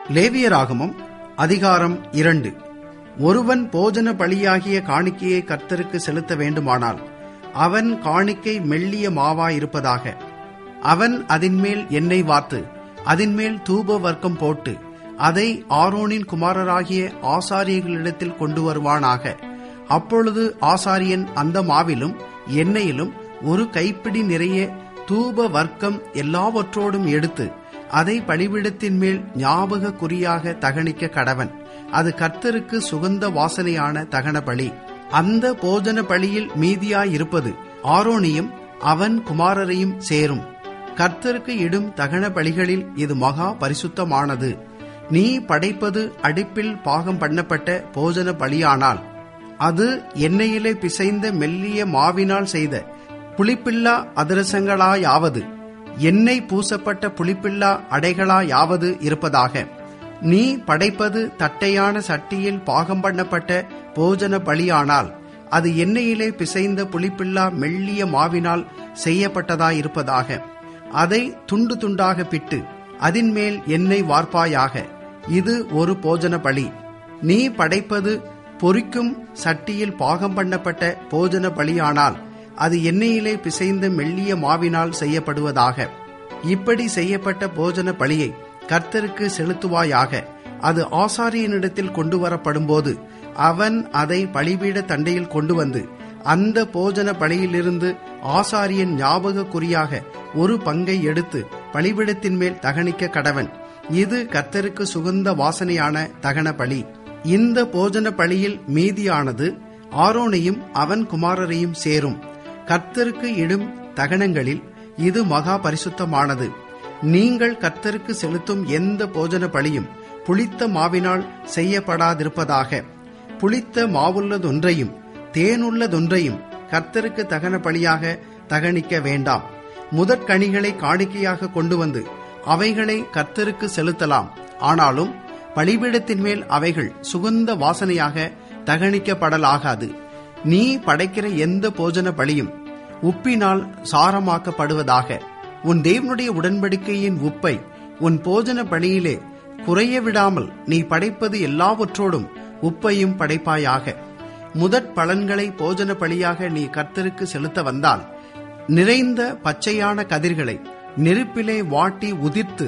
லேவியராகமம் அதிகாரம் 2. ஒருவன் போஜன பலியாகிய காணிக்கையை கர்த்தருக்கு செலுத்த வேண்டுமானால் அவன் காணிக்கை மெல்லிய மாவாயிருப்பதாக. அவன் அதின்மேல் எண்ணெய் வார்த்து அதின்மேல் தூப வர்க்கம் போட்டு அதை ஆரோனின் குமாரராகிய ஆசாரியர்களிடத்தில் கொண்டு வருவானாக. அப்பொழுது ஆசாரியன் அந்த மாவிலும் எண்ணெயிலும் ஒரு கைப்பிடி நிறைய தூப வர்க்கம் எல்லாவற்றோடும் எடுத்து அதை பலிபீடத்தின் மேல் ஞாபக குறியாக தகனிக்க கடவன். அது கர்த்தருக்கு சுகந்த வாசனையான தகன பலி. அந்த போஜன பலியில் மீதியாயிருப்பது ஆரோனியும் அவன் குமாரரையும் சேரும். கர்த்தருக்கு இடும் தகன பலிகளில் இது மகா பரிசுத்தமானது. நீ படைப்பது அடுப்பில் பாகம் பண்ணப்பட்ட போஜன பலியானால் அது எண்ணெயிலே பிசைந்த மெல்லிய மாவினால் செய்த புளிப்பில்லா அதிரசங்களாயாவது எண்ணெய் பூசப்பட்ட புளிப்பில்லா அடைகளாயாவது இருப்பதாக. நீ படைப்பது தட்டையான சட்டியில் பாகம் பண்ணப்பட்ட போஜன பலியானால் அது எண்ணெயிலே பிசைந்த புளிப்பில்லா மெல்லிய மாவினால் செய்யப்பட்டதாயிருப்பதாக. அதை துண்டு துண்டாக பிட்டு அதின்மேல் எண்ணெய் வார்ப்பாயாக. இது ஒரு போஜன பலி. நீ படைப்பது பொரிக்கும் சட்டியில் பாகம் பண்ணப்பட்ட போஜன பலியானால் அது எண்ணெயிலே பிசைந்த மெல்லிய மாவினால் செய்யப்படுவதாக. இப்படி செய்யப்பட்ட போஜன பலியை கர்த்தருக்கு செலுத்துவாயாக. அது ஆசாரியனிடத்தில் கொண்டு வரப்படும்போது அவன் அதை பலிபீட தண்டையில் கொண்டு வந்து அந்த போஜன பலியிலிருந்து ஆசாரியன் ஞாபக குறியாக ஒரு பங்கை எடுத்து பலிபீடத்தின் மேல் தகனிக்க கடவன். இது கர்த்தருக்கு சுகந்த வாசனையான தகன பலி. இந்த போஜன பலியில் மீதியானது ஆரோனையும் அவன் குமாரரையும் சேரும். கர்த்தருக்கு இடும் தகனங்களில் இது மகா பரிசுத்தமானது. நீங்கள் கர்த்தருக்கு செலுத்தும் எந்த போஜன பலியும் புளித்த மாவினால் செய்யப்படாதிருப்பதாக. புளித்த மாவுள்ளதொன்றையும் தேனுள்ளதொன்றையும் கர்த்தருக்கு தகன பலியாக தகனிக்க வேண்டாம். முதற்கனிகளை காணிக்கையாக கொண்டு வந்து அவைகளை கர்த்தருக்கு செலுத்தலாம். ஆனாலும் பலிபீடத்தின் மேல் அவைகள் சுகந்த வாசனையாக தகனிக்கப்படலாகாது. நீ படைக்கிற எந்த போஜன பலியும் உப்பினால் சாரமாக்கப்படுவதாக. உன் தேவனுடைய உடன்படிக்கையின் உப்பை உன் போஜன பலியிலே குறைய விடாமல் நீ படைப்பது எல்லாவற்றோடும் உப்பையும் படைப்பாயாக. முதற் பலன்களை போஜன பலியாக நீ கர்த்தருக்கு செலுத்த வந்தால் நிறைந்த பச்சையான கதிர்களை நெருப்பிலே வாட்டி உதிர்த்து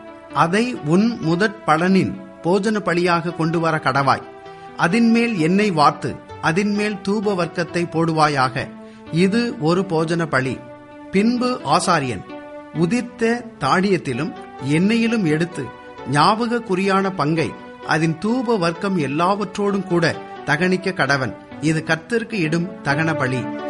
அதை உன் முதற் பலனின் போஜன பலியாக கொண்டு வர கடவாய். அதின்மேல் எண்ணெய் வார்த்து அதின்மேல் தூப வர்க்கத்தை போடுவாயாக. இது ஒரு போஜன பலி. பின்பு ஆசாரியன் உதிர்த்த தானியத்திலும் எண்ணெயிலும் எடுத்து ஞாபக குறியான பங்கை அதன் தூப வர்க்கம் எல்லாவற்றோடும் கூட தகனிக்க கடவன். இது கர்த்தருக்கு இடும் தகன பலி.